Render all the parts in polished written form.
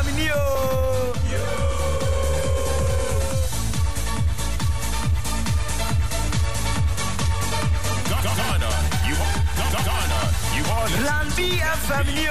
family. Plan B family.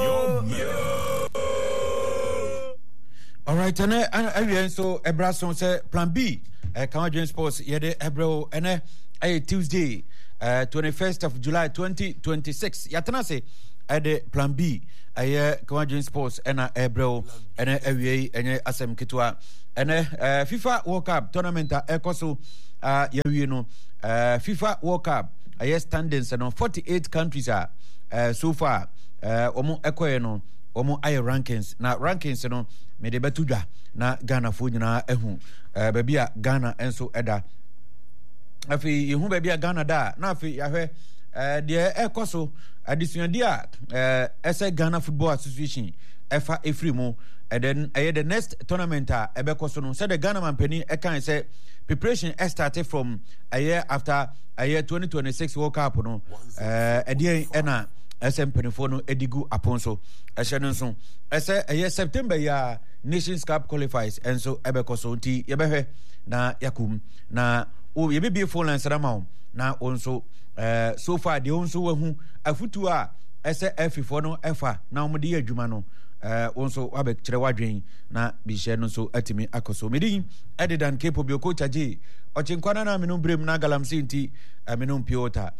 All right, and so Ebrason say Plan B. Canadian Sports yede Ebro and Tuesday, 21st of July 2026. Yatana say at Plan B. Canadian Sports and Ebro and Awie and Asem Kitwa and FIFA World Cup tournament Ecoso no FIFA World Cup standings and 48 countries are so far omo ekoeno omo aye rankings na rankings no me de betudwa na Ghana fo nyina ehu babia Ghana enso eda afi yehu babia Ghana da na afi yahwe de ekoso adisuade a ese Ghana Football Association efa efri mu and then the next tournament ebekoso no said the Ghana man penny e kan say preparation started from a year after a year 2026 World Cup no ena SM Penifo edigu aponso ehye so ese a September ya Nations Cup qualifies and so ebekoso nti yebehwe na yakum na o yebebe phone line sarama na onso so far de onso wahu afutu a ese F4 no efa na omde adwuma no onso abekire wadwen na bihye no so atimi akoso medin edidan capable coach aje ochinkwana na menu brem na galamsi nti menu piota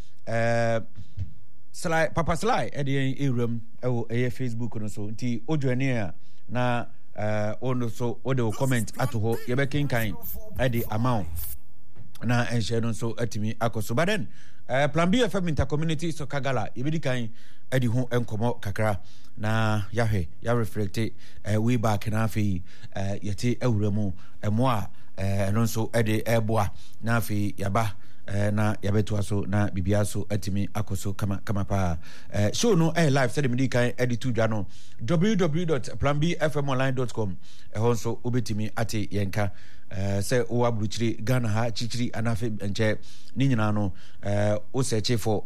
Sly Papa Sly edi erum ewo Facebook no so nti odwane na ono so odo comment atoho yebekinkan edi amount na enhye no so atimi akoso but then Plan B FM Intercommunity Soccer Gala yebedi kan edi ho enkomo kakra na yahwe ya reflect way back na afi yete awuramu emoa no so edi eboa na afi yaba na yabeto aso na bibia so atimi akoso kama pa show no live said me kan editu dwa no www.planbfmonline.com honso obetimi ate yenka say o abruchiri Ghana ha chichiri anafe enche ni nyina no o search for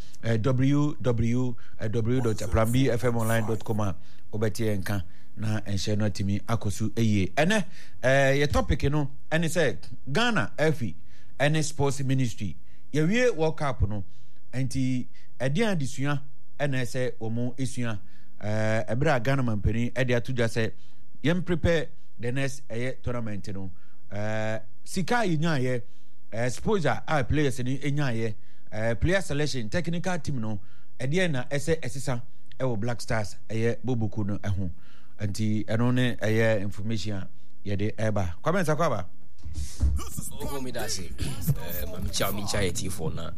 www.planbfmonline.com obeti yenka na enche no atimi akoso eye ene ye topic no ene say Ghana afi any sports ministry yewie World Cup no enti edian disua ena se omo esua ebra Ghana mampani edi atuja se yem prepare the next tournament no sika yinya ye exposure players ni enya ye player selection technical team no edian na ese esisa ewo Black Stars bobuku no eho enti eno ne information ye de eba kwamensa kwaba me dasi mami cha yeti for na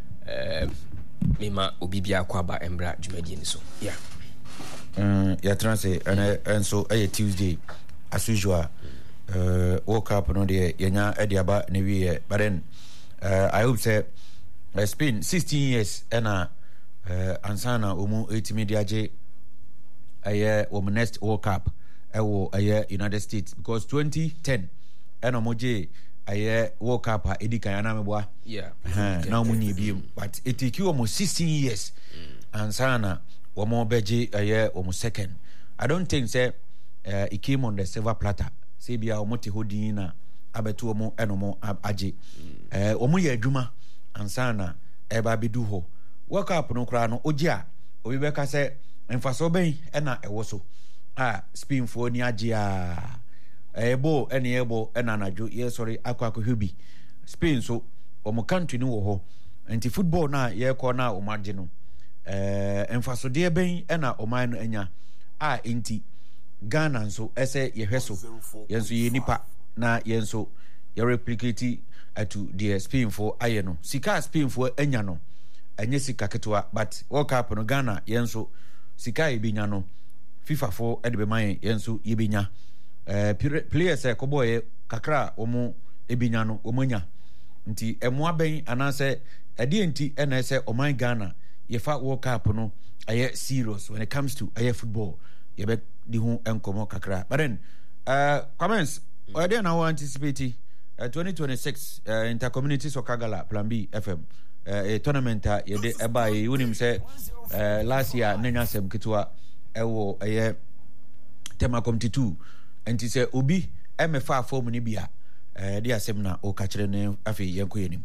mema obibia kwaba embra dwumadi ni so yeah transe and so Tuesday as usual World Cup no de yenya ediaba ne wie but then I hope say Spain 16 years and ansana omu 8 media je omu next World Cup ewo United States because 2010 eno moje World Cup edika yana meboa na omunye bi but it take you almost 16 years and sana womo beje almost second. I don't think say it came on the silver platter say bia omote hodin na abeto omo enomo aje omo ye adwuma and sana eba bedu ho World Cup no kra no oje a obi beka say emfaso ben na ewoso Spain fo ni aje a ebo enanajo ye sorry akwa hwebi Spain so omo country ni wo ho anti football na ye ko na o magye no emfaso de ben na o man no anya enti Ghana so ese ye hweso yenso ye nipa na yenso ye replicate atu the Spain for aye no sika Spain for anya no anye sika ketwa but World Cup no Ghana yenso sika e binya no FIFA for edebe man yenso ye binya players koboye kakra omo ebinya no omonya nti emo aben anase ade enti na se oman Ghana yefa World Cup no aye serious when it comes to aye football ye be di hu enkomo kakra but then comments already now anticipate 2026 Intercommunity Soccer Gala Plan B FM a tournament ye de eba ye unim say last year nenya sem kitwa ewo aye tema committee 2 enti say obi emefa form ni bia de asem na o ka kire ne afi yenko yenim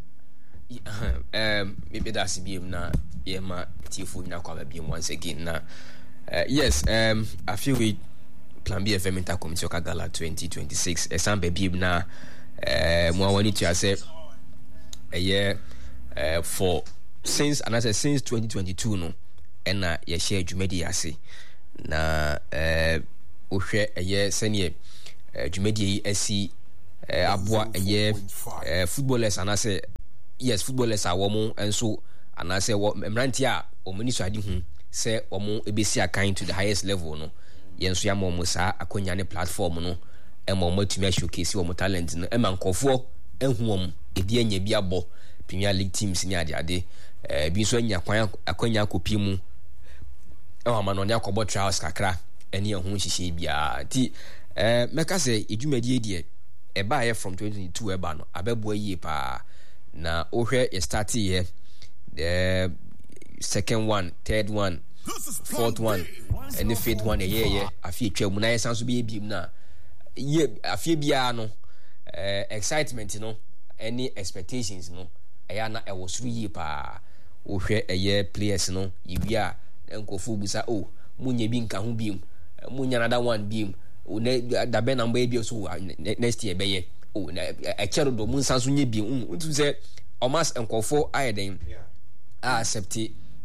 maybe that's BM na yema tifu na kwa BM once again na yes I feel we Plan B FM Intercommunity Okagala 2026 esambe BM na mo wani to say a year for since 2022 no na ye share dwumadi ase na ohwe eye senior dwumadi asi aboa eye footballers anase yes footballers are womo enso anase mranti a omani so ade hu se omo ebesi akan to the highest level no yenso ya mo sa akonya ne platform no ema omo tumi showcase omo talent no ema nkofo ehu omo edi anya bi abo Premier League teams ni ade bi so anya akonya kopi mu ama no ne akobo trials kakra eni ehun hihye bia ti meka say edwumadi die eba ye from 2022 eba no abebo yie pa na ohwe e start here the second one, third one, fourth one and the fifth one yeah afi twa mu na yesanso be ebiem na ye afi bia no excitement no any expectations no eya na e was yie pa ohwe eye players no yibia enkofu busa munye bi nka ho biem munya another one biem da be na mba bi so next year be ye a chero do mun sanso nye biem untu se almost enkofo ayeden accept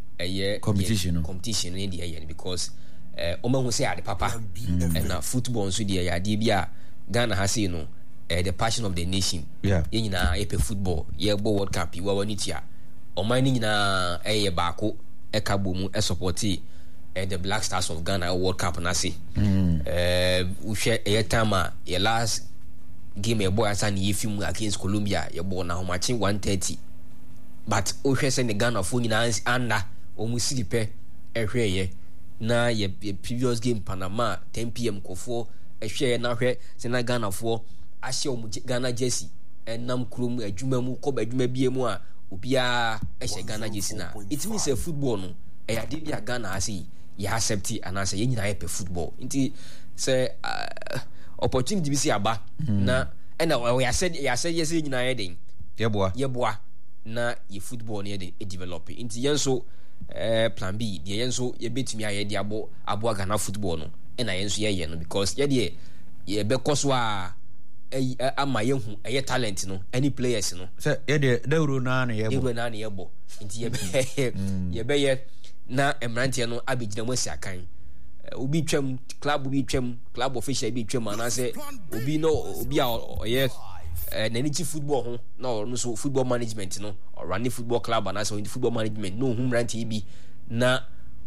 competition in the year because omahu say ade papa and football so the ade bia Ghana has you know the passion of the nation nyina epe football ye bo world cup wa wani tia oman ni nyina baako ekabo mu support the Black Stars of Ghana World Cup na say we share time your last game e boy asan yefim against Colombia ye bo na ho match 130 but o hwe say the Ghana for nyina anda o mu sidipe ehwe ye na ye previous game Panama 10 PM kofo ehwe na hwe say na Ghana for ahye o mu Ghana jersey enam krom adwuma mu ko badwuma bie mu a obia ehye Ghana jersey na it means say football no e ade bia Ghana asi ya accept and say ye nyina ye football nti say opportunity bi si aba na we said yes nyina ye den yeboa na ye football ne ye develop nti yenso plan B de yenso ye betumi aye de abo Ghana football no na yenso ye no because ye de ye be koso a ama ye hu ye talent no any players no say ye de dawro na na yebo nti ye be ye na emrantie no abegina mo si akan obi twam club official bi twam anase obi a oye nanichi football ho no so football management no or running football club anase in football management no humrantie bi na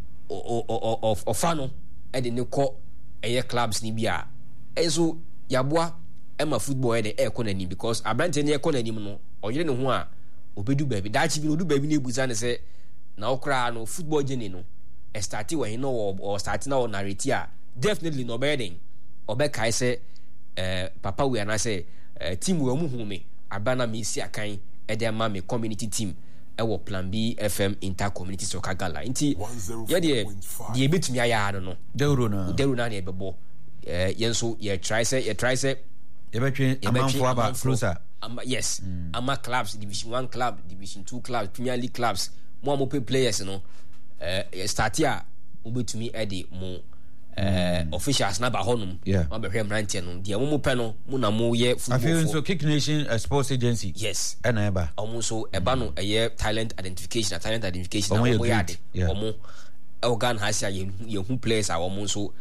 ofano e de ne ko eye clubs ni bia enso yaboa ema football e de e ko nani because abrantie ne e ko nani no oyire ne ho a obedu baabi dachi bi odu baabi na ebuza ne se na okra no football journey no e start we no or start na on narrative definitely no bedding obekai say papa we na say team we mu hu me abana me si akan e de ma me community team e wo Plan B FM Intercommunity Okagala nti ye de betumi aya no dewro na na ebebo yenso ye try say ye betwe amanfo aba closer yes ama clubs division 1 club division 2 clubs Premier League clubs mo pay players no start here obetumi edi mo officials na ba honum ma be hwem rantie no de mo pe no mo na mo ye football. I feel so Kick Nation Sports Agency yes na eba omo so eba no talent identification na mo yade omo organ has ye hu players a omo so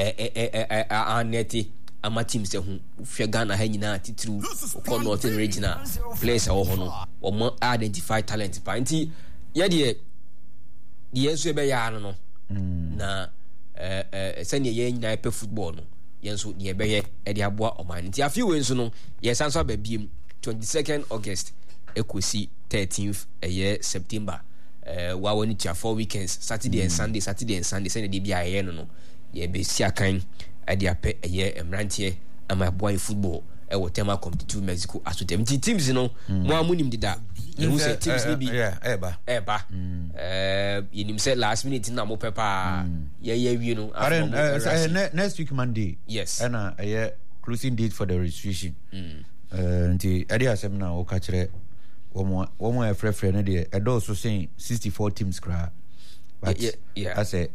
aneti ama teams se hu hwe Ghana ha nyina titru ko northern regional players a wo ho no omo identify talent pa nti ye de yenso ebe ya no na sene ye nyina pe football no yenso de ebe ye e de aboa oman nti afi we nso no ye sanso ababiem 22nd August ekosi 13th September wa woni tia 4 weekends Saturday and Sunday sene de bia ye no ye be si akan e de ape ye emrantie ama aboa football ɛwɔ tema competitive Mexico asotem nti teams no mo amunim dida you say teams ni bi eba yenim say last minute na mo pepa ye wie no next week Monday yes and closing date for the registration nti ade asem na o ka kire wo e frefre ne de edo so saying 64 teams kra but yeah I say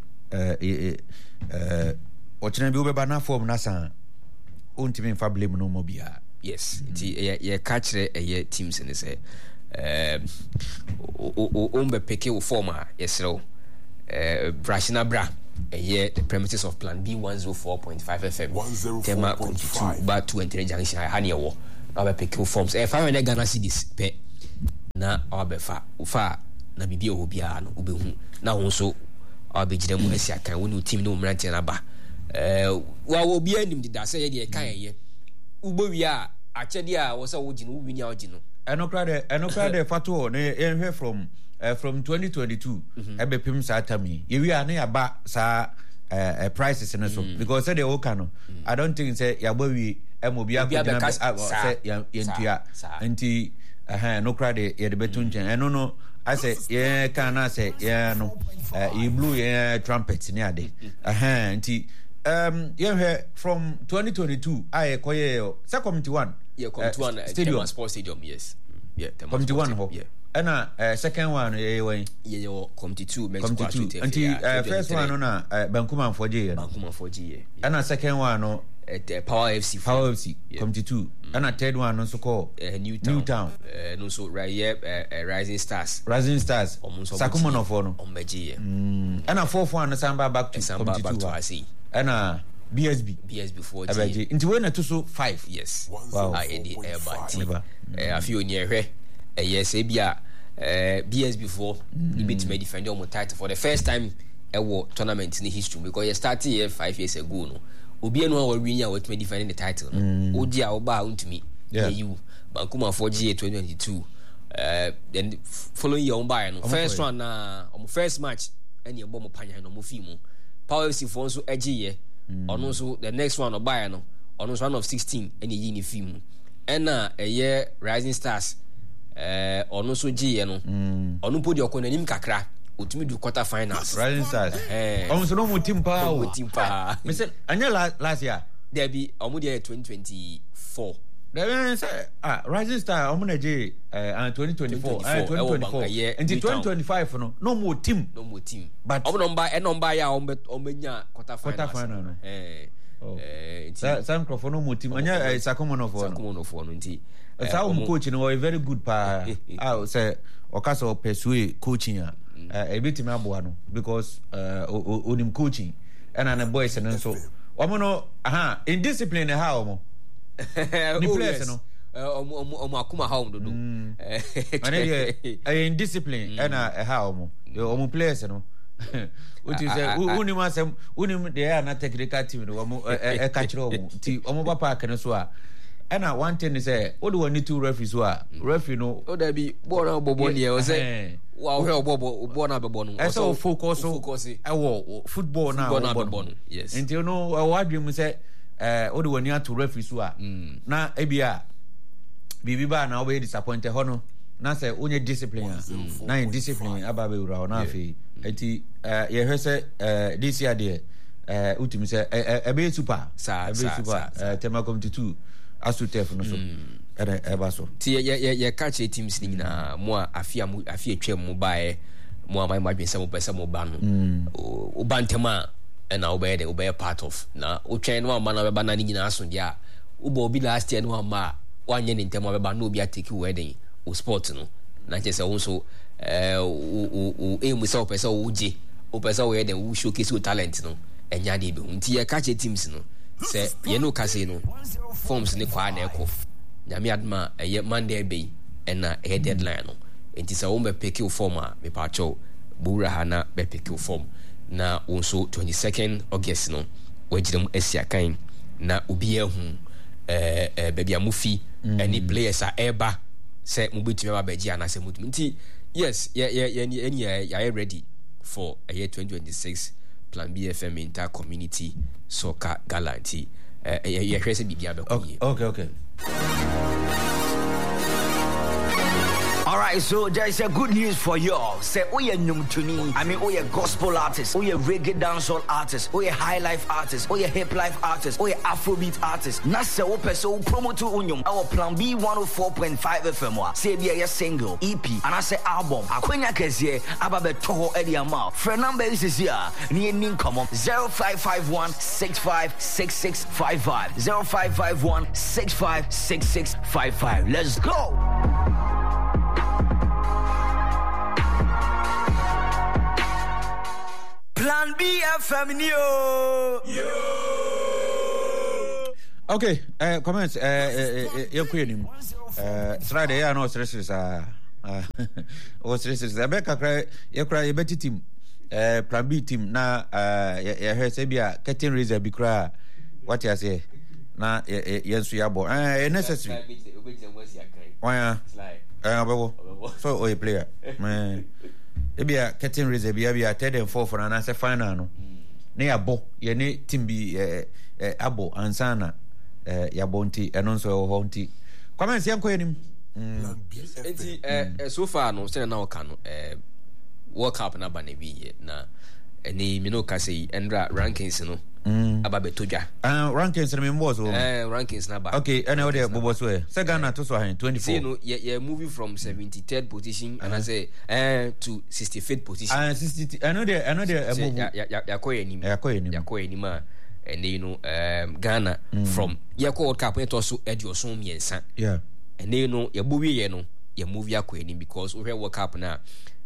ochina bi obeba na form na san ontimi fa blame no mo bia yes nti ye ka kire teams ne say o mbe peke wo form a yesrew brashina bra the premises of plan B 104.5 FM tema 22 ba 23 junction ha ne wo na be peke wo forms 500 Ghana cedis pe na obefa ufa na bibia ho bia no obehu na ho so obegire mu asia kan woni team no mrantie na ba wa wo bia nim dida say ye de kan ye ubowi a achede a wo say wo gine wo wini a wo gine enokrade fato ne enhwe from 2022 ebepim sa tami ye wi ana ya ba sa prices ne so because say the okano I don't think say ya bawi emobi akudina say yentua nti enokrade ye de betunchen eno no I say ye kana say ye no ye blew ye trumpet ni ade nti ye from 2022 I koye sa committee 1 yeah committee 1 stadium sports stadium yes yeah committee 1 ho and second one ye committee 2 Mexico until first one na Bankuma Foje and second one no Power FC yeah. Committee 2 and third one also call Newtown no so right here Rising Stars Sakuma no for no and fourth one Samba back to Committee 2 I see and BSB 4G into when to so 5 yes wow I I feel near yes ebia BSB 4 bit me defend your title for the first time ever tournament in history because you started here 5 years ago no obi no we win ya what me defend the title no odi a oba untumi you Bankuma 4G 2022 then following year on buy no first one na first match any ebo mo panya no mo fi mu Power FC for so egiye ono so the next one oba no ono so one of 16 any yi ni fi mu ena eye Rising Stars ono so giye no ono podi okonanim kakra otumi du quarter finals Rising Stars so no mo team pa me say anya last year there be omo dey 2024 there say Rising Star omo na je 2024 and 2025 no more team but omo number ya omo nya quarter final no some microphone no more team anya Sakuma no for no nti some coach no very good pa say okaso pursue coaching a bit me aboa no because onim coaching and an boys and so omo no in discipline how omo ni players no omo akuma how do in discipline and how omo players no what is unim asem unim they are not technical team no omo e catch omo ti omo papa kan so a and one thing is what do we need to referee so referee no o da bi ball na bobo ni e o say wa we bobo ball na bobo no so focus football na bobo yes and you know what dream say what do we need to referee so na ebia bibi ba na we disappointed hono na say onye discipline na in discipline aba be ura na afi enti ye hwese this year there ultimi say ebe super tema committee 2 asutef no so eba so ti ye catch teams ni na mo afia twam mo bae mo amai madwen mo pesa mo ba no o bantema na obey part of na o twɛn no ama na beba na ni nyina so dia o bo bi last year no ama wanye ni ntɛm beba na obi atake wedding o sport no na kyɛ sɛ wo so o aim sɛ o pesa o je o pesa o wedding o showcase o talent no enya de bi nti ye catch teams no sɛ ye no kase no forms ni kwa na ekɔ nyame adma eye Monday be na e deadline no enti sɛ wo be pick your form a me pa cho bura ha na be pick your form na also 22nd August no wagirem asiakan na obi ahu baby amufi any players a eba sɛ mo betumi ba bagi ana sɛ mutumi nti yes ya ready for a year 2026 Plan B FM Inter Community Soccer Gala nti you hear say bibia be okay. All right, so there's a good news for y'all. Say, we are Numtuni. I mean, we are gospel artists. We are reggae dancehall artists. We are high life artists. We are hip life artists. We are Afrobeat artists. Nasa ope so promo to unyum. Our Plan B 104.5 FM. Say be a single, EP, and I say album. Akwenya kezie ababe toho edi ama. Friend number is here. Ni nin come on 0551 656655 0551 656655. Let's go. Plan B FM Yo. Okay, comments. You're quitting. Friday, I know stresses are. What's stresses? I bet you cry a better team. Plan B team. Now, you heard Sabia, Captain Razor be cry. What you say? Now, yes, we are born. Necessary. Why? So, a player. Ebi a curtain raise ebi a third and fourth for an answer final no. Ne abo ye ne team bi abo ansana ya bonti eno so ho nti. Comments yan ko enim. Enti so far no say na o ka no World Cup na ba na bi na eni mi no ka say endra rankings no aba betoja. Rankings na me mbo so. Rankings na ba. Okay, and how dey bobo so e. Say Ghana to so 24. See no you moving from 73rd position and I say to 65th position. 60 I know there move. Yakoye enim and you know Ghana from World Cup it also edio so miensa. Yeah. And you know you move yakoye enim because we World Cup na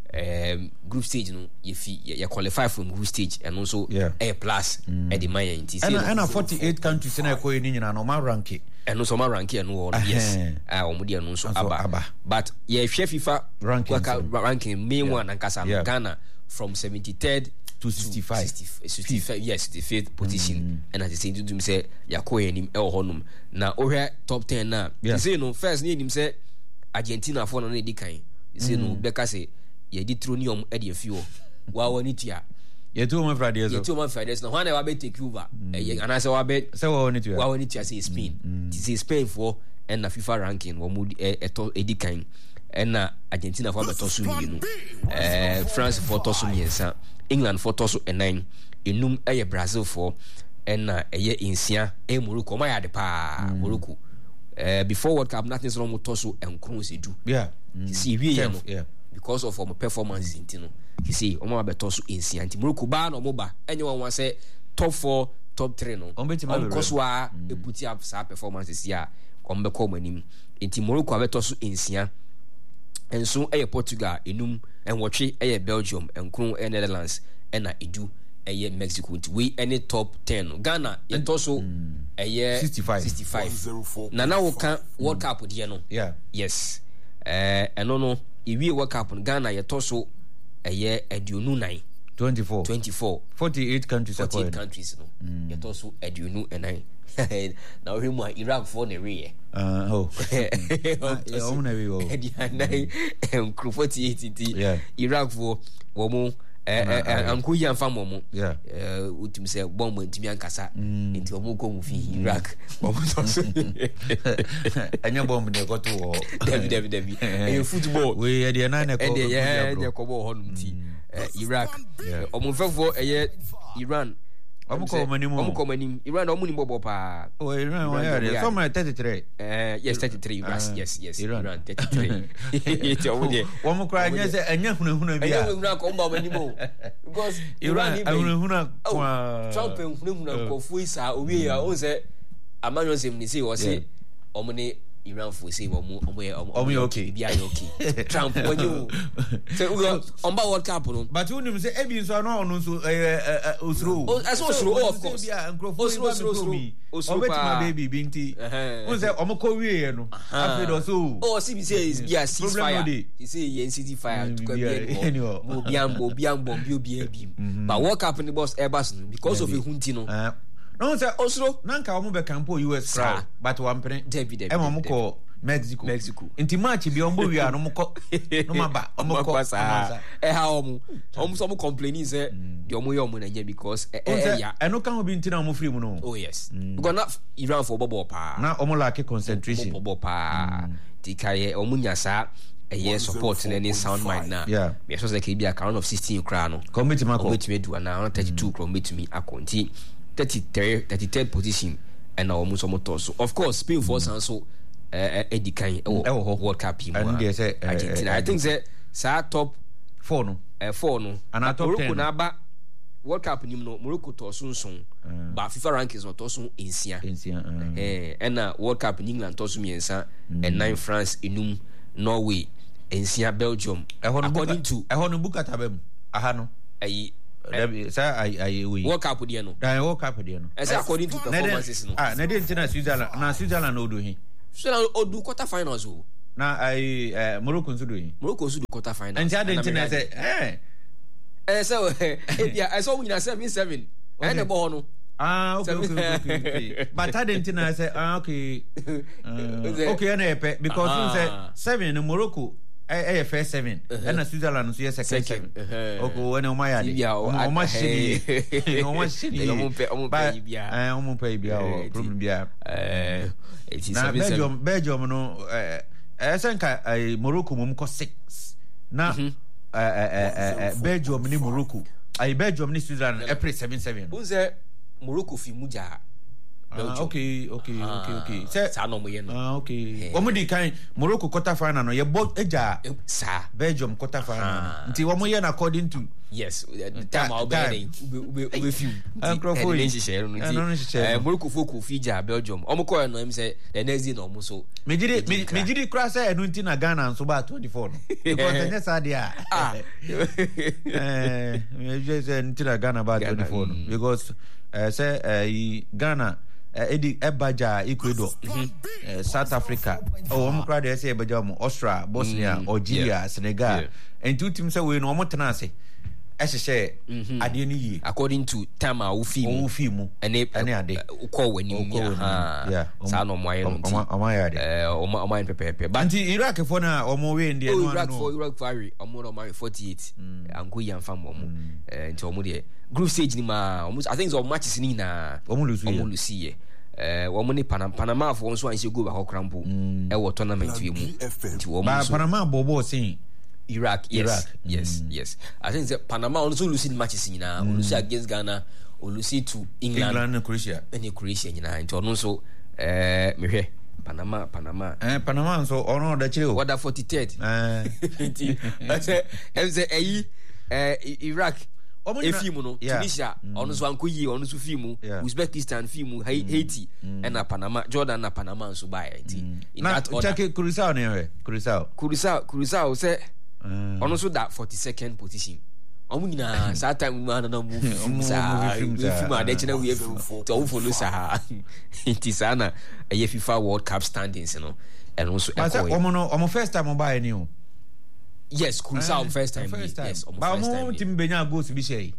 group stage no you qualify from group stage and also A plus at the Maya and 48 countries na ko ni nyina no ma rank and no so ma rank and all yes omudi and so aba but hwe FIFA ranking main one and kasa Ghana from 73rd to 65 yes the 5th position and at the same time say yakoye nim honum na ohwe top 10 na you say no first ni nim say Argentina for no dey kan you say no beka say ye di tronium e de afio wa woni tia ye tu ma Fridays no when I be take over and I say wa be say wa woni tia say Spain say Spain for and na FIFA ranking wo mu edi kan and na Argentina for beto so ni no France for to so miensa England for to so 9 enum e Brazil for and na e insia e Morocco ma ya de pa Morocco before World Cup nothing's wrong with to so enkron se du see we no because of our performance in Tino. You see, Oma Beto so insia nti Morocco ba no moba. Anyone want say top 4, top 3 no. Because wa e put up sa performances here. Come be come anim. Nti Morocco abeto so insia. And so Portugal enum and watche Belgium and Kron Netherlands and na edu Mexico. We any top 10. Ghana it also 65. Na we can World Cup with no. Yeah. Yes. And no Iwi World Cup in Ghana ye toso eduonu 9 24 48 countries no ye toso eduonu 9 now him Iraq for the re and 48 Iraq for womo anku yan fam womo utim say bomb ntimi ankasa nti womo ko mu fi Iraq womo toso anya bomb ne ko to David football we e de na ne ko ko bo honum ti Iraq omufefo Iran Omukomanim Iran omuni bobo pa Iran so my 33 yes 33 yes Iran 33 it omuni omukra anya se anya hunahuna bia anya ko mba manimo because Iran hunahuna Trump hunahuna ko fuisa owie ya o se amanyo sem ni se o se omuni Iran for say omo okay bia okay Trump when you say on ba World Cup no but you say ebi so no so osro of course bia osro pa baby binti who say omo ko wie no after so see me say is bia ceasefire he say yen ceasefire to go bi but World Cup in the boss Airbus because of a hunti no no say osro nanka omo be campo US crowd but one pene e mo ko Mexico. Inti match bi ombo wi no mko no maba omko sa ha omo complaining say the omo yo na nya because ya eno kan obi ntina omo free mu no. Oh yes. Because na Iran for bobo pa na omo lack concentration bobo pa ti kai omo nya sa support in any sound mind na me so say ke bi account of 16 kra no committee mako do na 32 kra me akonti 33rd position and now almost so of course Spain for so Eddie Kane World Cup team Argentina I think say top 4 no and top Morocco 10 na ba World Cup nim no Morocco to so ba FIFA rankings no to so insia and na World Cup in England to so miensa and 9 France enum Norway insia Belgium according to bukata bem aha no ayi we World Cup dia no as according to performances no na dey intina Switzerland no do he odu quarter finals o na Morocco so do quarter finals and dey intina say so I saw win 7-7 and the ball no okay but I didn't know say okay na because you say 7 in Morocco first 7 and Switzerland so second 7 okay when o my yard o pay bia problem bia Belgium no senka Morocco mum ko 6 na Belgium ni Morocco Belgium ni Switzerland April 7-7 unze Morocco fi muja okay sa no mo ye no okay omo di kan Morocco quarter final no ye bo eja sa Belgium quarter final nti omo ye according to yes the time I'll be few Morocco folk fi ja Belgium omo ko no em say the next day no omo so me jidi cry say enu nti na Ghana so ba 24 no because the next dia me just say nti na Ghana ba 24 no because say Ghana Edi Ebaja Ecuador South Africa omukra de say Ebaja mo Austria Bosnia Algeria Senegal and two teams say we no mo tena ase ehye ade ni yi according to time a wo fi mu ene ade ukọ wani ya sa no mo aye no omo pepepe but Iraq for na omo we ndi no Iraq for omo no 48 anko yamfa mo nti omo de group stage ni ma almost I think so matches ni na omo lusi omo ni Panama for so anse go ba kokrampo e wo tournament we mu nti omo so Panama bobo sin Iraq yes I think Panama also losing matches ni na lose against Ghana or lose to England and Croatia ni na nti ono so mehwe Panama so ono da chiro what 43rd nti say Iraq efimu no Tunisia ono so ankoyi ono so fimu Uzbekistan fimu Haiti and Panama Jordan na Panama so by in that order check Curacao ne Curacao say ono so that 42nd position omu nyina sa time man na move sa film ade chena we to follow sa it na FIFA World Cup standings no and also omo first time buy ni o yes Curacao first time yes omo first time team benya goals bi shey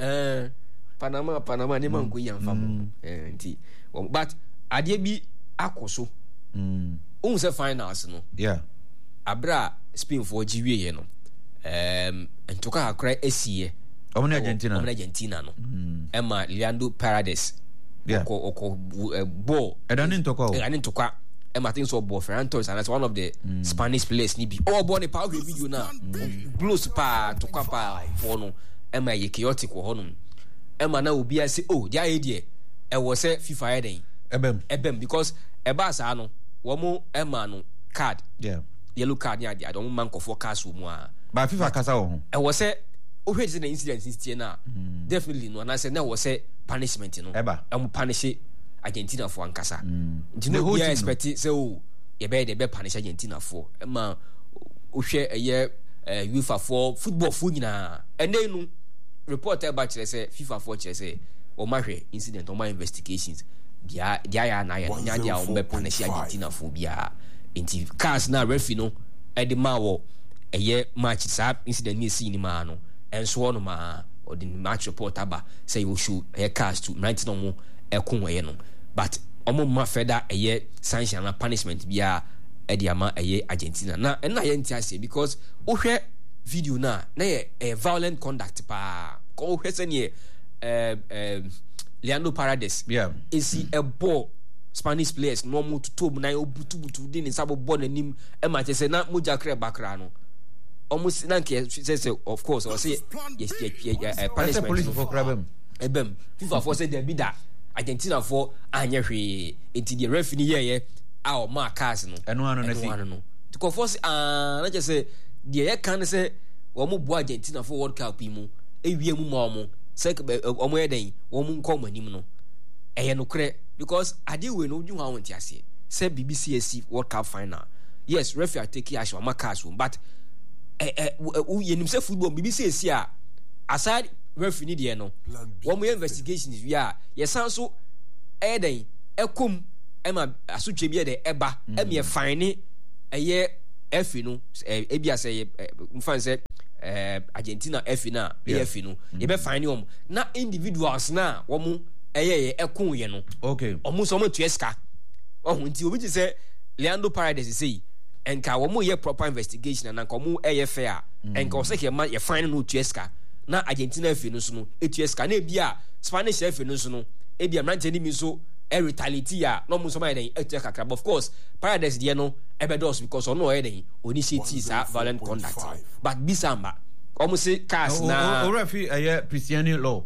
Panama ne man ko yamfa mo nti but ade bi akoso se finals no abra Spain for giwie no entoka akra esiye omo Argentina no Emma Leandro Paredes oko ball edani Emma think so ball Ferran Torres and that's one of the Spanish players ni bi ball ne power video na close pa to kwapa for no Emma ye chaotic wo hono Emma na obi ase dia idea e wo se FIFA eden ebem because eba sa no wo mo Emma no card yellow card ni ade adon man kofo cast wo mu a ba FIFA kasa wo e wo se o hwe the incident na definitely no na say na wo se punishment no am punish Argentina for ankasa nti no we expect say ye be punish Argentina for ma o hwe eye UEFA for football fu nyina ene nu report about say FIFA for say o ma hwe incident o ma investigations dia ya na ya dia o be punish Argentina for bia nti cars na referee no e de ma wo eye match sa incident ni si ni ma no enso no ma o the match report aba say you should eye cars to 90 no mo e kun we no but omo ma feda eye sanction na punishment bia Ediama aye Argentina na na ye ntiase because wohwe video na ye violent conduct pa ko wohwe se ne Leandro Paredes is a ball Spanish players no mo to na obutu din sabo ball nanim e ma che se na moja kre bakra no almost na ke say of course or say yes punishment police for crabem ebem FIFA for say there be that Argentina for anya hwe enti the referee ye a o ma cars no eno ano na si to ko force na je say the ye kan say wo mo bo Argentina for World Cup mu ewie mu ma mo say o mo yeden wo mo nko manim no eye no kre because ade we no dwu ha wonti ase say BBC World Cup final yes referee take action ma cars but yenim say football BBC a aside referee de no wo mo investigations we are yesan so eden ekom ema asotwe bi de eba eme fine eye efi no ebia say mfan say Argentina efi na efi no e be fine om na individuals na wo mo eye ekon ye no okay omo so mo tueska ohun ti obi say Leandro Paredes say enka wo mo ye proper investigation na nka mo eye fair enka o say ke ma ye fine no tueska na Argentina efi no so no etueska na ebia Spanish efi no so no ebia mrante ni mi so retaliate ya no mo so ma den etueska crab of course Paredes de no ebedos because ono e den initiate sa violent conduct but bisamba omo say cars na o referee Cristiano law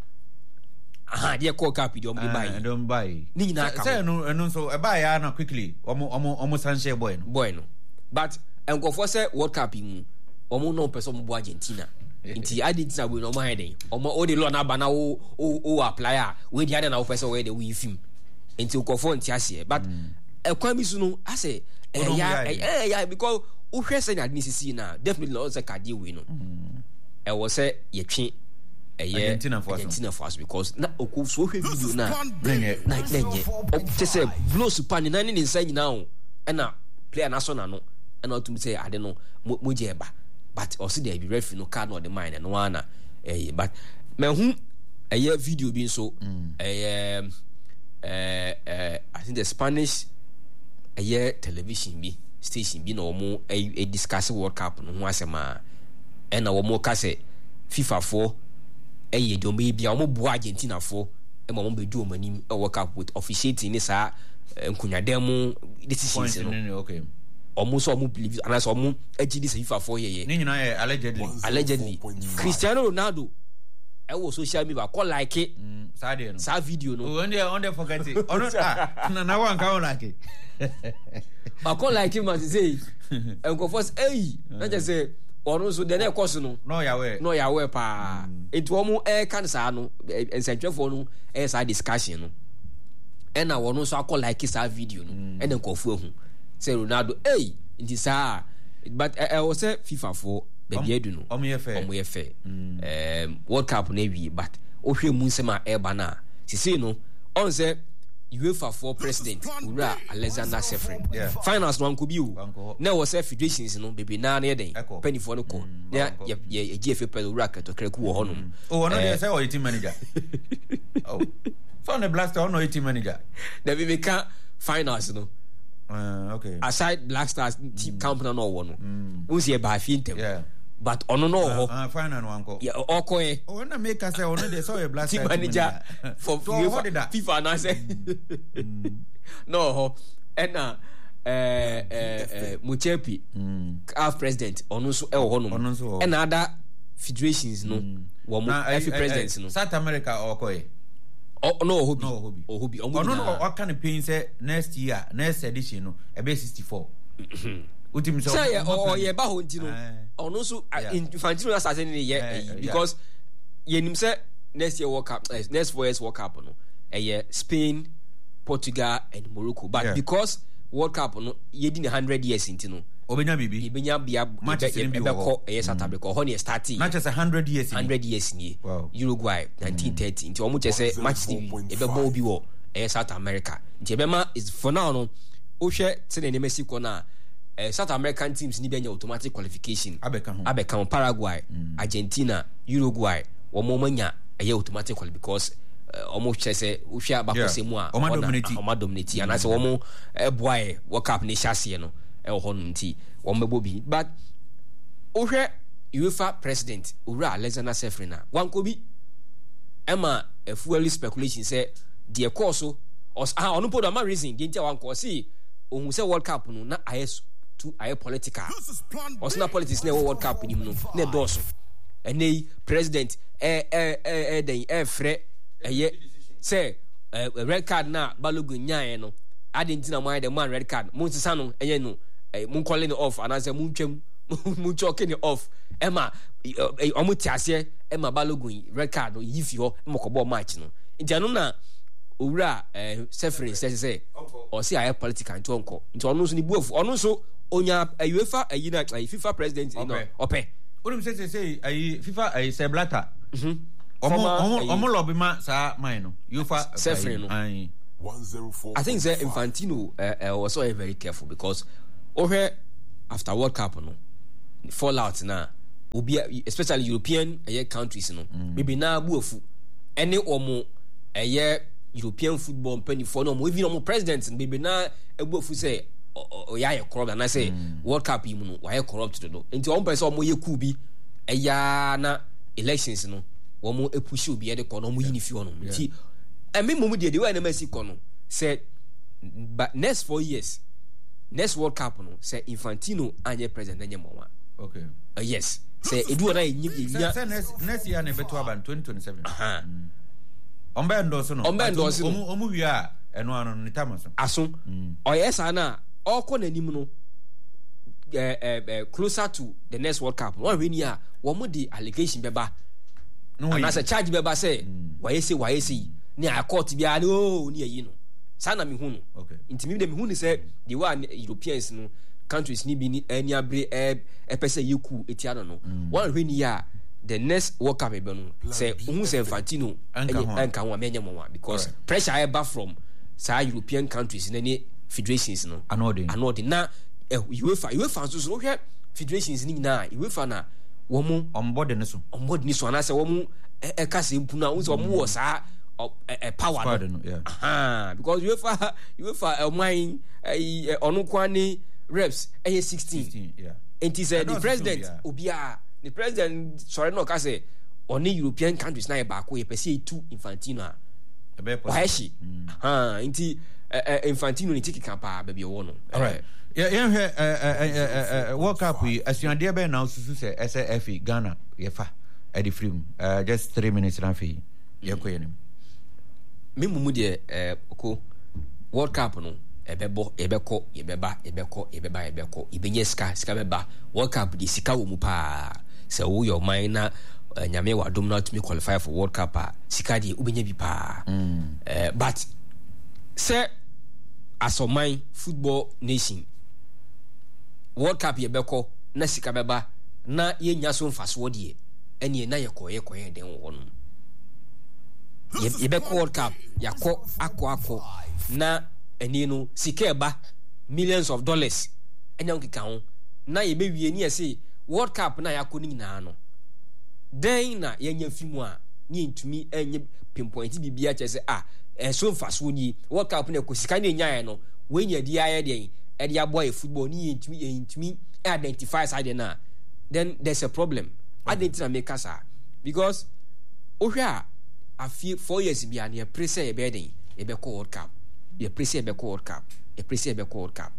dia call cap di omo buy ni na ka say no so e buy ya na quickly omo sanche boy no but enko for say World Cup mu omo no person mo bo Argentina nti Argentina we no mo heading omo o de law na ba na o apply a we dia na o person we de we film nti ko for nti ase but ekwan bi su no ase ya because o hwe say na admisisi na definitely no say ka dey we no e wo say ye twe Argentina for us because na okuso hwe video na nenye o say blow super ni na ni nsa nyina o na player na so na no na o tum say ade no mo je eba but also there be referee no card no the mind no wana but me hu video bi so I think the Spanish television bi station bi no mo discuss World Cup no ho asema na wo mo ka say FIFA for do me bia mo bo Argentina for e mo be do manim World Cup with officiating ni sa nkunyadem decisions no okay almost believe and as this FIFA for ye ni nyina allegedly Cristiano Ronaldo I was social media call like it sa video no on there forget it na wan ka like it I call like him as say and go first na just say ono so de na course no ya we pa it wo mu kan sa no ensentwefo no sa discussion no and na wono so call like sa video no and then kofu ahu say Ronaldo inti sa but I was say FIFA for baby edu no omo ye fair World Cup na wi but o hwe mu nsema eba na sisi no on say UEFA for president Ura Alexander Sefrin finance no anko bi o na wo say federations no baby na na den penny for no ko na ye GFA pedal Ura Ketokreku wo honum no dey say o team manager so on the blaster on no team manager the we can finance no okay aside Black Stars team camp na no wo no won see ba fi ntem but ono no final no anko okoe na make us say ono dey so a Black Stars team manager for FIFA na say no and Muchepi half president ono so e wo honum and other federations no wo mo every presidents no South America okoe no hobby what kind of pain say next edition no e be 64 utim so say ye ba ho ntino ono so Infantino na say ne because yenim say next year World Cup next 4 years World Cup no Spain, Portugal and Morocco but because World Cup no ye di 100 years ntino obenya bibi ibenya bia Manchester be ko South Africa ho ne starting not just 100 years ni Uruguay 1930 nti omo chese Manchester ebebo obi wo South America nti ebema is for now no o hwe tene ne Mexico na South American teams ni benya automatic qualification abeka Paraguay Argentina Uruguay wo mo manya automatic qualification because omo chese o hwe abakose mu a o ma dominate and as wo mo boy World Cup ni chase no hon nti wombebo bi but ohwe UEFA president Ura Alexander Sefrina wankobi Emma a fuel speculation say the course ono podo ma reason the ntia wanko see ohun say World Cup no na IS to aye political osna politics na World Cup ni no na doso ene president den frɛ say red card na Balogun nyae no adentina mo the man red card mo nsisa no enye no mo calling off and say mo ntwam mo choking off Emma omo tiase Emma Balogun red card no yifi ho mo kobo match no ntiano na owura Sefrin say o see aye political ntonko nti ono so ni buafu ono so onya UEFA ayina FIFA president no ope onim say ayi FIFA ayi say Blatter omo lobby ma sa man no UEFA Sefrin no 104. I think Infantino was so very careful because over after World Cup no fallout na obi especially European countries no maybe na buafu any omo European football penny for no even omo presidents maybe na buafu say ya corrupt and I say World Cup you no why corrupt do nti omo person omo yeku bi na elections no omo epush obi de kono omo yini fi ono nti me mumu de way na masi kono say but next 4 years next World Cup no say Infantino anye president anye mo wa okay yes say edu na nya next year na beto about 2027 ombe endorse no omu wi a eno ano ni tamaso aso oyesa na okọ nanim no closer to the next World Cup one we ni a wo mo the allegation beba no and as a charge beba say why say ni a court bia no ni ayi no sana me hu no okay intimi de me hu ni say the one Europeans no countries ni bi ni any abre pese yeku etiano no one we ni a the next World Cup ebe no say hu say Infantino anka ho amenye mo because pressure eba from say European countries na ni federations no anodi na UEFA so hwe federations ni na UEFA na wo mu onboard ni so na say wo mu kase mpu na wo so wo sa power no because UEFA mine onu kwani reps 16 and is the president obia the president sorry no ka say oni European countries na ba ko e pese tu Infantino a why she nti Infantino ni tiki kampa ba bi wo no alright World Cup asuande be na susu say SFA Ghana yefa at the free just 3 minutes na fi yekoyenim me mumu de ko World Cup no ebebo ebeko ebeba ibenye sika beba World Cup di sika wo mu pa se wo your mind na nyame wa dom na to me qualify for World Cup sika di ubenye bi pa but se asoman football nation World Cup yebeko na sika beba na ye nya so mfaso de ene na ye koye den wo no yebeko World Cup yakọ akọ na eni no sikeba millions of dollars enya nkeka ho na yebewie ni ese World Cup na yakọ ni nyina no den na yenya fimu a ni ntumi enye pinpoint bibia chese so mfaso ni World Cup na ekosika na enyae no wenya di aye de e dia boy football ni ntumi identify side na then there's a problem identity make us because ohwa afi 4 years bia na pressure e be den e be call World Cup ye pressure e be call World Cup e pressure e be call World Cup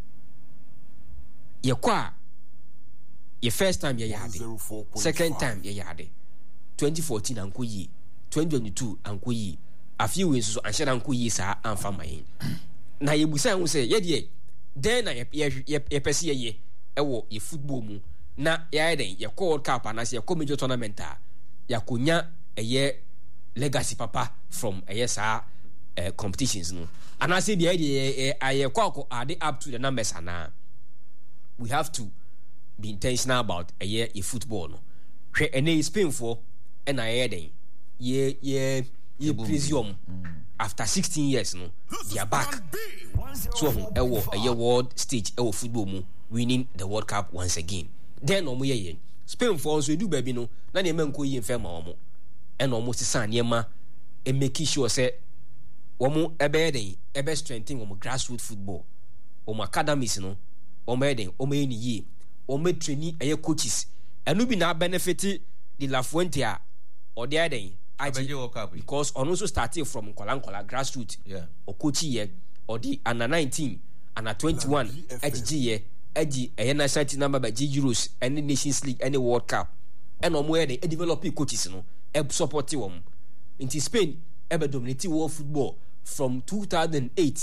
ye kwa ye first time ye yade second time ye yade 2014 anko yi 2022 anko yi afi we so anhye anko yi sa amfa mayin na ye busa hu say ye de den na ye pese ye ewo ye football mu na ye den ye call World Cup na se ye major tournament a yakonya eye legacy papa from sa competitions no and I say the idea aye kwako add up to the numbers and we have to be intentional about a football no hwe ene Spain for and aye den ye presume after 16 years no they are back so ewo a world stage ewo football mu winning the World Cup once again then omo ye Spain for so do baby no na ne manko yi mfa ma omo and almost san niema e make sure say womo ebe den ebe strengthen womo grassroots football womo academies no Omeden, Omeni ye, Ome trainee a coaches, and be now benefit the La Fuente or the other because on also started from Kolankola grassroots, or coach ye, or the under 19, under 21, HG, Edgy, a national number by G Euros, any Nations League, any World Cup, and on where they develop coaches, no, support them. In Spain, ever dominated world football from 2008,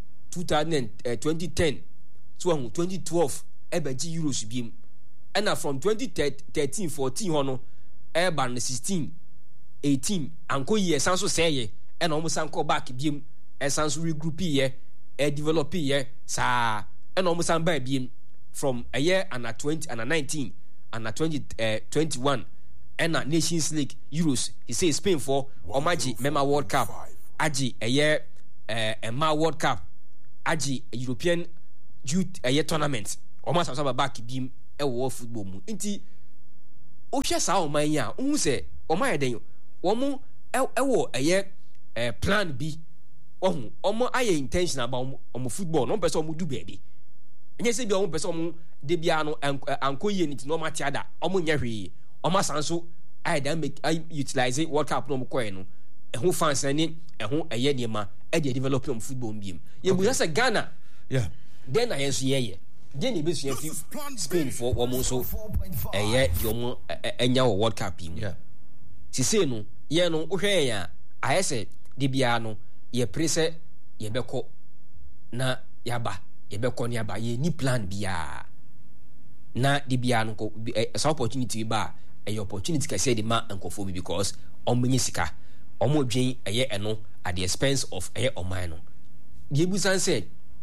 2010, 2012, ever G Euros beam, and from 2013, 14, hono, Urban 16, 18, and go ye, Sanso say, and almost uncle back beam, and Sanso regroup ye, a develop ye, sa, and almost unbuy beam from a year and a 20 and a 19 and a 21. And a Nations League Euros, he says Spain for Omaji Mema World Cup, Aji a year a Ma World Cup, Aji a European Youth a year tournament, almost as a back beam a world football moon. Inti Osha Sao Maya, say, O my day, Omo a year plan B. Omo I intention about football, no person will do baby. And yes, if your person Debiano and Koye it no matiada, Omo Yari. Oma sanso I then make I utilize it World Cup no coin no e ho fans ani e ho eye niema e dey develop football biem ye bu say Ghana then I enso ye then e be so Spain for almost so eye yomo enya World Cup biem si say no ye no hwe ya I say de bia no ye prese ye beko na yaba ye beko ni aba ye ni plan bia na de bia no ko opportunity ba a opportunity can say the man and conform because on Minisika, Omo Jane a year eno at the expense of a year or mine. The Busan said,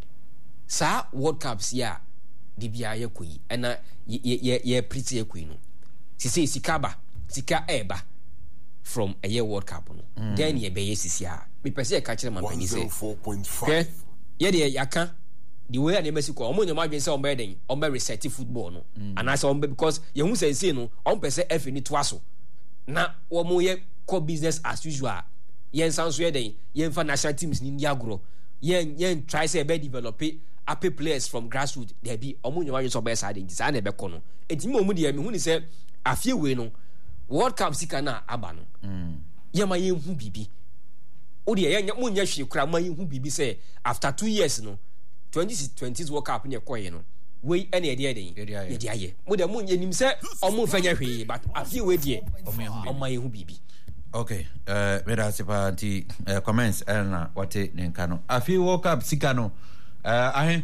Sir, World Cups, ya, the Bia Kui, and ye pretty queen. She says Sikaba, Sika Eba from a year World Cup. Then ye be ya. Me per se catch them and say 4.5. Yeah, yaka. The way I Mexico, I'm imagine some bedding on very receptive football, no, and I saw because you who say, no, on per se F in it was so. Now, one more core business as usual. Yen sounds ready, yen for national teams in Yagro, yen try say be develop happy players from grassroots. There be among your so best side in design a becono. It's more moody. I mean, when he said a few way no World Cup Sikana Abano. Yama yen who bibi. Oh, dear, young moon yashi crama who bibi say after 2 years no. 2020's World Cup in your coin, we any idea. With the moon, you say, almost very, but a few way, dear, on my baby. Okay, Medasipanti comments and what it Nencano. A few World Cup Sicano, I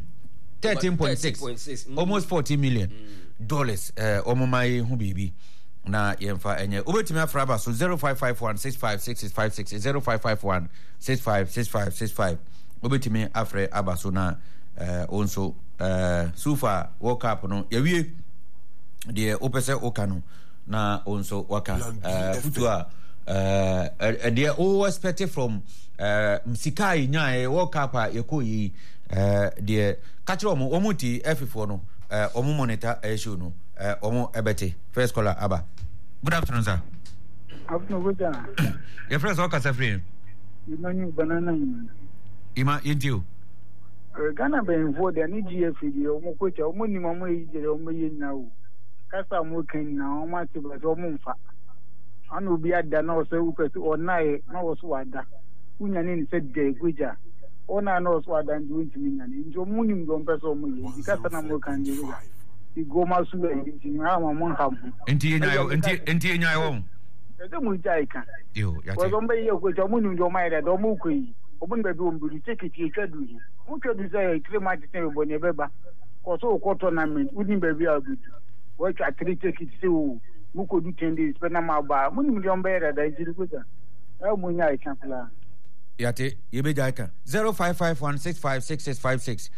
13.6, almost $40 million. Omo my hubibi. Na yemfa enye ubetimi afraba so 0551656656 0551656565 obetimi afre abaso na onso sufa World Cup no yawie de opese okano na onso waka futua de o expect from msikai nya World Cup yekoyi de kachiro omo ti F4 no omo monitor issue no omo ebete first caller aba. Good afternoon, sir. Afternoon, good afternoon. Your friends all casa free. You know you banana. Ima into Ghana be involved the GF video omo coach omo ni mama ijere omo yin na o. Kasa mo ken na omo ati ba so omo mfa. Ana obi ada na o se u kwesi onai na wo so wada. Unya ni se de guja. Ona na o so wada ndi ntimi nya ni. Njo mo ni ndo mpesa omo yin. Kasa na mo kan ndi. Igoma sulu ntimi ha mo ham. Enti enya yo. Ede mo jaika. Yo, ya. Wo zombe ye ko jo mo ni ndo mai da do mo ko yi. Obun be do mbiri ticket e twadu yi. Mo twadu say 3 match ten bo ne beba. Ko so ko tournament, udin be bia gudu. Wo twa 3 ticket say o. Mo ko do 10 days pe na ma ba. Mo ni mi do mbe da jiri ko da. E mo nya e kan plan. Yate yebe jaika 0551656656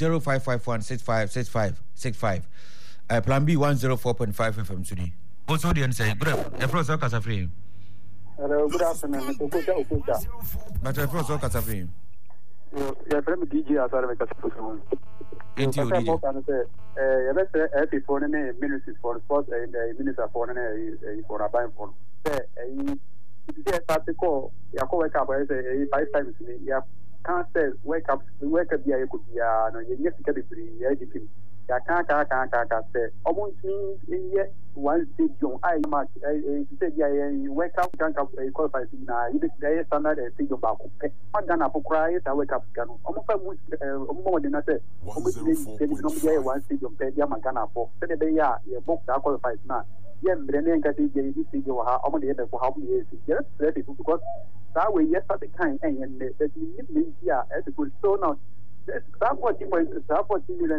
0551656565 plan B 104.5 FM today. Also the answer good afternoon casa free. Hello, good afternoon. Okucha. But afternoon casa free. Yeah, from DJ asara me casa free. Into DJ. Yeah, let's for the ministry for sports and minister for for a buy for. It is a article. Yakowe Kaba is 5 times in can't say wake up the I could be no you get the free editing. Ya can't say almost me yet one stadium I match said I wake up can't qualify now you the standard stadium back. What Ghana for cry I wake up Ghana. Almost more than I said almost one stadium pay Ghana for said they are book that qualifies now. Yeah, Brennan can see the stadium how many other for how many years. Yes, ready because that way yes at the time and that you need here as a good so now. Support million.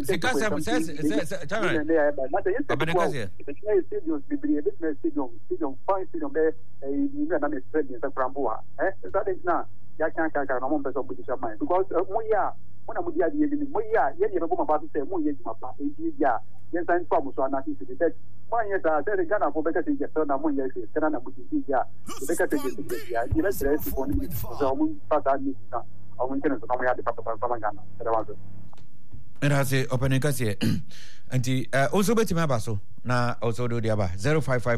It has a opening case, and also bet him about so now also do the 055